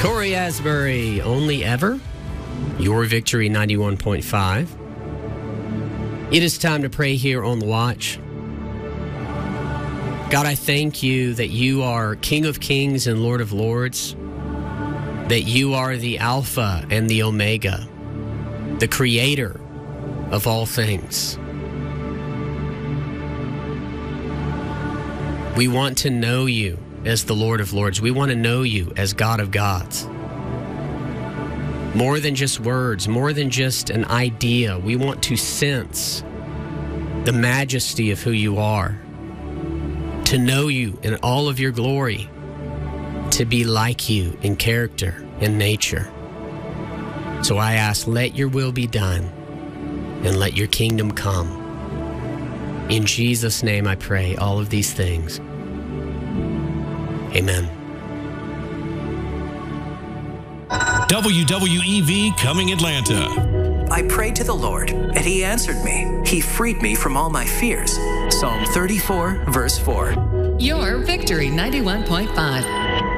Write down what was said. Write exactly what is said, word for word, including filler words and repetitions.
Corey Asbury, Only Ever, Your Victory ninety-one point five. It is time to pray here on The Watch. God, I thank you that you are King of Kings and Lord of Lords, that you are the Alpha and the Omega, the Creator of all things. We want to know you as the Lord of Lords. We want to know you as God of gods. More than just words, more than just an idea. We want to sense the majesty of who you are, to know you in all of your glory, to be like you in character and nature. So I ask, let your will be done and let your kingdom come. In Jesus' name I pray all of these things. Amen. W W E V Coming Atlanta. I prayed to the Lord, and he answered me. He freed me from all my fears. Psalm thirty-four, verse four. Your Victory ninety-one point five.